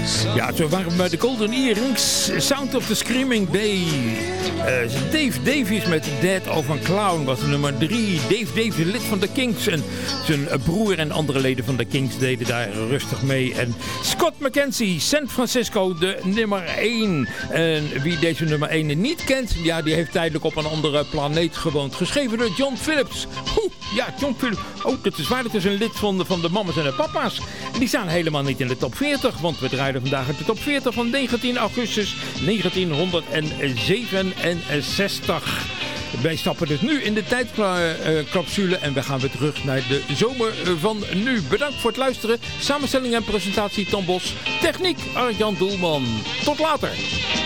Ja, zo waren we bij de Golden Earrings. Sound of the Screaming Day. Dave Davies met Dead of a Clown was nummer 3. Dave Davies, lid van de Kinks. En zijn broer en andere leden van de Kinks deden daar rustig mee. En Scott McKenzie, San Francisco, de nummer 1. En wie deze nummer 1 niet kent, ja, die heeft tijdelijk op een andere planeet gewoond. Geschreven door John Phillips. Ja, John Phillips. Oh, dat is waar. Dat is een lid van de mama's en de papa's. En die staan helemaal niet in de top 40, want we draaien vandaag uit de top 40 van 19 augustus 1967. Wij stappen dus nu in de tijdcapsule en we gaan weer terug naar de zomer van nu. Bedankt voor het luisteren. Samenstelling en presentatie Tom Bos. Techniek Arjan Doelman. Tot later.